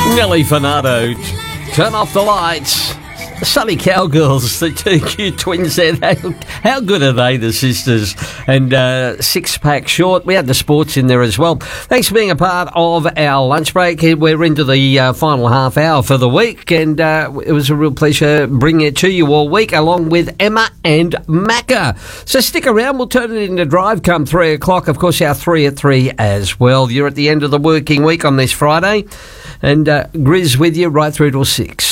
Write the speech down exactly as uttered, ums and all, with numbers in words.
Nelly Furtado, turn off the lights. The Sunny Cowgirls, the T Q twins there, how, how good are they, the sisters? And uh, Six Pack Short, we had the sports in there as well. Thanks for being a part of our lunch break. We're into the uh, final half hour for the week, and uh, it was a real pleasure bringing it to you all week, along with Emma and Macca. So stick around, we'll turn it into drive come three o'clock. Of course, our three at three as well. You're at the end of the working week on this Friday, and uh, Grizz with you right through till six.